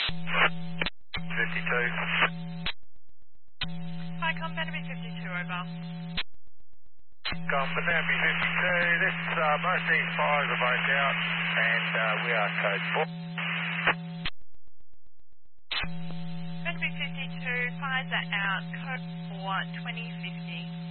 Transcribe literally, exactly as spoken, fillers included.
fifty-two. Hi, Company fifty-two, over. Company fifty-two, this, uh, most of these fires are both out, and uh, we are code four. Company fifty-two, fires are out, code four, twenty fifty.